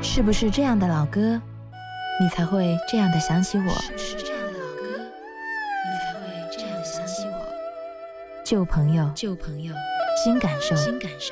是不是这样的老歌，你才会这样的想起我？ 是不是这样的老歌，你才会这样的想起我？ 旧朋友， 旧朋友， 新感受。 新感受。